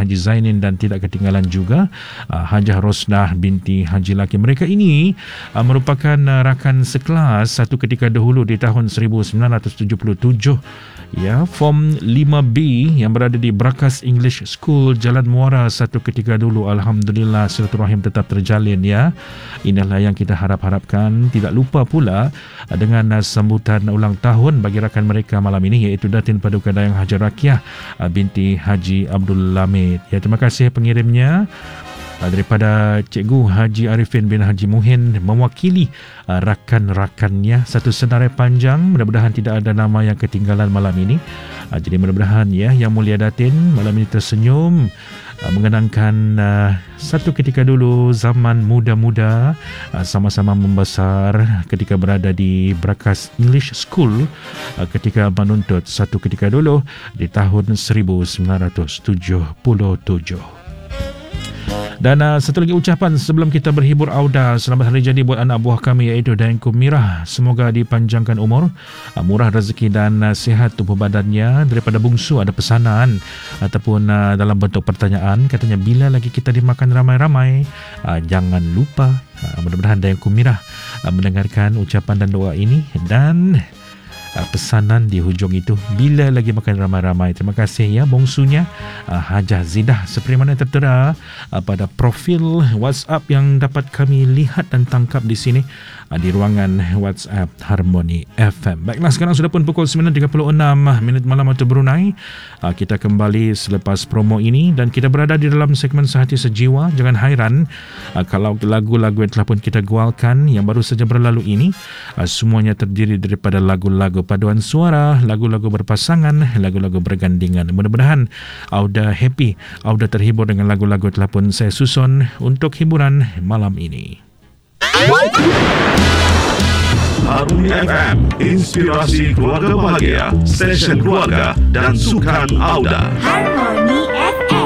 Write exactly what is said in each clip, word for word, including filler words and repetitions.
Haji Zainin dan tidak ketinggalan juga uh, Hajah Rosnah binti Haji Laki. Mereka ini uh, merupakan uh, rakan sekelas satu ketika dahulu di tahun seribu sembilan ratus tujuh puluh tujuh, ya, Form lima B yang berada di Brakas English School Jalan Muara satu ketika dulu. Alhamdulillah silaturahim tetap terjalin, ya. Inilah yang kita harap-harapkan. Tidak lupa pula uh, dengan uh, sambutan ulang tahun bagi rakan mereka malam ini, iaitu Datin Paduka Dayang Haji Rakiah uh, binti Haji Abdul Lamid. Ya, terima kasih pengirimnya uh, daripada Cikgu Haji Arifin bin Haji Muhin mewakili uh, rakan-rakannya. Satu senarai panjang, mudah-mudahan tidak ada nama yang ketinggalan malam ini. Uh, jadi mudah-mudahan, ya, Yang Mulia Datin malam ini tersenyum uh, mengenangkan uh, satu ketika dulu zaman muda-muda uh, sama-sama membesar ketika berada di Brakas English School uh, ketika menuntut satu ketika dulu di tahun seribu sembilan ratus tujuh puluh tujuh. Dan uh, satu lagi ucapan sebelum kita berhibur Auda. Selamat hari jadi buat anak buah kami, iaitu Daengku Mirah. Semoga dipanjangkan umur, uh, murah rezeki dan uh, sihat tubuh badannya. Daripada bungsu ada pesanan ataupun uh, dalam bentuk pertanyaan. Katanya, bila lagi kita dimakan ramai-ramai, uh, jangan lupa. Uh, mudah-mudahan Daengku Mirah uh, mendengarkan ucapan dan doa ini. Dan Uh, pesanan di hujung itu, bila lagi makan ramai-ramai. Terima kasih, ya, bongsunya uh, Hajah Zidah, seperti mana tertera uh, pada profil WhatsApp yang dapat kami lihat dan tangkap di sini uh, di ruangan WhatsApp Harmony F M. Baiklah, sekarang sudah pun pukul sembilan tiga puluh enam minit malam waktu Brunei. uh, Kita kembali selepas promo ini dan kita berada di dalam segmen Sehati Sejiwa. Jangan hairan uh, kalau lagu-lagu yang telah pun kita gualkan yang baru saja berlalu ini uh, semuanya terdiri daripada lagu-lagu paduan suara, lagu-lagu berpasangan, lagu-lagu bergandingan. Mudah-mudahan Auda happy, Auda terhibur dengan lagu-lagu telah pun saya susun untuk hiburan malam ini. Harmony F M, inspirasi keluarga bahagia, stesen keluarga dan sukan Auda. Harmony F M.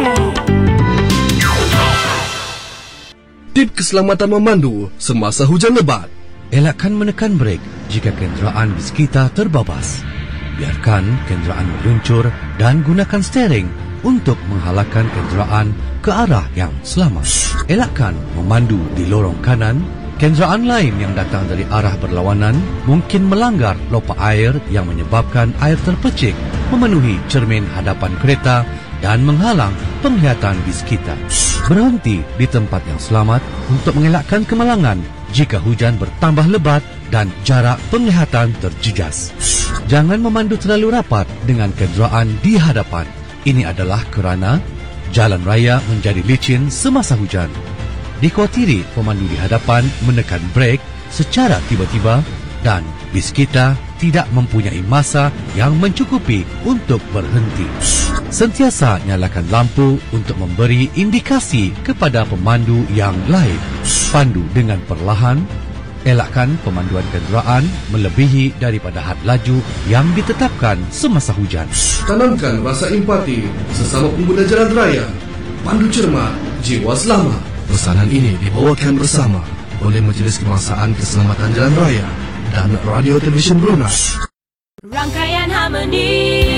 Tip keselamatan memandu semasa hujan lebat. Elakkan menekan brek jika kenderaan di sekitar terbabas. Biarkan kenderaan meluncur dan gunakan steering untuk menghalangkan kenderaan ke arah yang selamat. Elakkan memandu di lorong kanan. Kenderaan lain yang datang dari arah berlawanan mungkin melanggar lopak air yang menyebabkan air terpecik memenuhi cermin hadapan kereta dan menghalang penglihatan di sekitar. Berhenti di tempat yang selamat untuk mengelakkan kemalangan jika hujan bertambah lebat dan jarak penglihatan terjejas. Jangan memandu terlalu rapat dengan kenderaan di hadapan. Ini adalah kerana jalan raya menjadi licin semasa hujan. Dikhawatiri pemandu di hadapan menekan brek secara tiba-tiba dan bis kita tidak mempunyai masa yang mencukupi untuk berhenti. Sentiasa nyalakan lampu untuk memberi indikasi kepada pemandu yang lain. Pandu dengan perlahan. Elakkan pemanduan kenderaan melebihi daripada had laju yang ditetapkan semasa hujan. Tanamkan rasa empati sesama pengguna jalan raya. Pandu cermat, jiwa selamat. Pesanan ini dibawakan bersama oleh Majlis Kebangsaan Keselamatan Jalan Raya dan Radio Televisyen Brunei. Rangkaian Harmony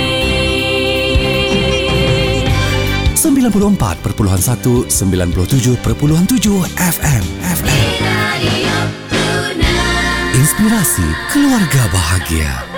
sembilan puluh empat perpuluhan satu, sembilan puluh tujuh perpuluhan tujuh F M. F M. Inspirasi keluarga bahagia.